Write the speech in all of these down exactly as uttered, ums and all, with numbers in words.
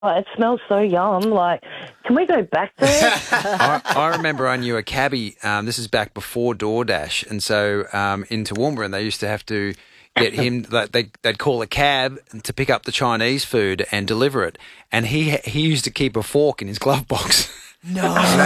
Oh, it smells so yum. Like, can we go back there? I, I remember I knew a cabbie. Um, this is back before DoorDash, and so um, in Toowoomba, and they used to have to get him. Like they they'd call a cab to pick up the Chinese food and deliver it, and he he used to keep a fork in his glove box. No.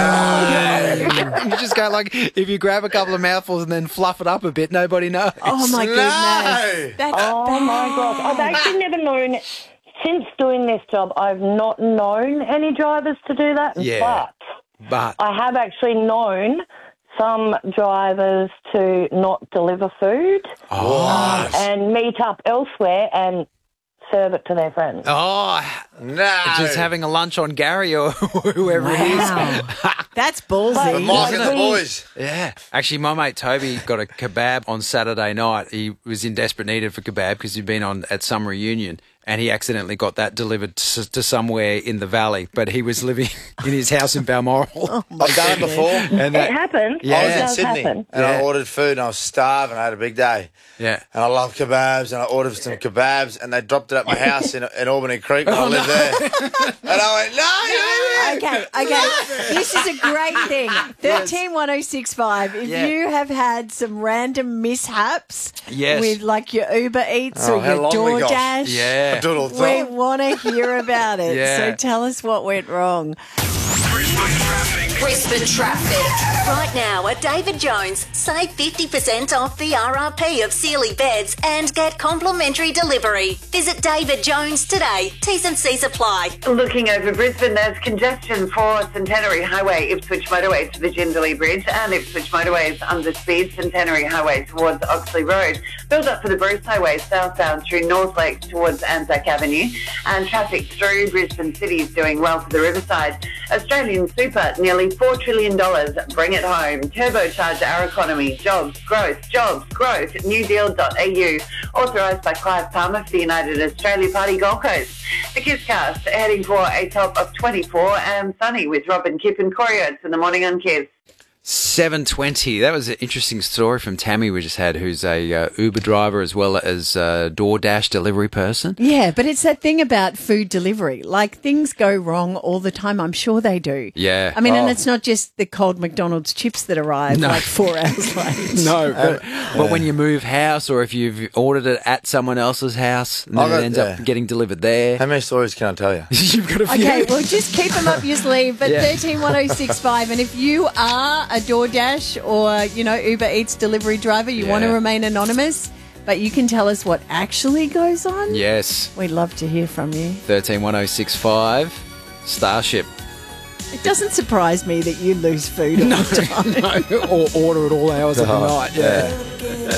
no. You just go like, if you grab a couple of mouthfuls and then fluff it up a bit, nobody knows. Oh, my goodness. No. That's Oh, bad. my gosh. I've actually never known, since doing this job, I've not known any drivers to do that. Yeah. But But I have actually known some drivers to not deliver food oh, and meet up elsewhere and serve it to their friends. oh, No. just having a lunch on Gary or whoever it is. Wow. That's The ballsy. Mike and the we- boys. Yeah. Actually, my mate Toby got a kebab on Saturday night. He was in desperate need of a kebab because he'd been on at some reunion and he accidentally got that delivered to, to somewhere in the valley, but he was living in his house in Balmoral. I've done it before. and It that, happens. Yeah. I It was in does Sydney happen. and Yeah. I ordered food and I was starving. I had a big day. yeah. And I love kebabs and I ordered some kebabs and they dropped it at my house in, in Albany Creek when I lived there. And I went, no, you Okay, okay. This is a great thing. Thirteen one oh six five. If Yeah. you have had some random mishaps Yes. with like your Uber Eats Oh, or how your long we got? DoorDash, Yeah. I do it all the we time. want to hear about it. Yeah. So tell us what went wrong. Brisbane Traffic. Right now at David Jones, save fifty percent off the R R P of Sealy beds and get complimentary delivery. Visit David Jones today. T's and C's apply. Looking over Brisbane, there's congestion for Centenary Highway, Ipswich Motorway to the Jindalee Bridge, and Ipswich Motorways under speed, Centenary Highway towards Oxley Road. Build up for the Bruce Highway southbound through North Lakes towards Anzac Avenue, and traffic through Brisbane City is doing well for the Riverside. Australian Super, nearly four trillion dollars. Bring it home. Turbocharge our economy. Jobs, growth, jobs, growth. new deal dot a u. Authorised by Clive Palmer for the United Australia Party Gold Coast. The Kisscast heading for a top of twenty-four and sunny with Robin Kipp and Corey Oates in the morning on Kiss. seven twenty. That was an interesting story from Tammy we just had, who's a uh, Uber driver as well as a DoorDash delivery person. Yeah, but it's that thing about food delivery. Like, things go wrong all the time. I'm sure they do. Yeah. I mean, Oh. and it's not just the cold McDonald's chips that arrive No. like four hours late. No, but, but when you move house or if you've ordered it at someone else's house and then I got- it ends yeah. up getting delivered there. How many stories can I tell you? You've got a few. Okay, well, just keep them up your sleeve. But Yeah. thirteen one oh six five, and if you are a DoorDash or, you know, Uber Eats delivery driver, you Yeah. want to remain anonymous, but you can tell us what actually goes on. Yes. We'd love to hear from you. thirteen one oh six five Starship. It doesn't surprise me that you lose food all the time. No, or order at all hours of the night. Yeah.